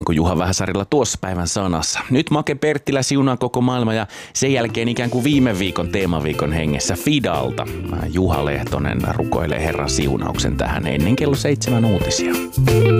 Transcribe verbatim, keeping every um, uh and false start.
Kun Juha Vähäsarilla tuossa päivän sanassa. Nyt Make Perttilä siunaa koko maailma ja sen jälkeen ikään kuin viime viikon teemaviikon hengessä Fidalta. Juha Lehtonen rukoilee Herran siunauksen tähän ennen kello seitsemän uutisia.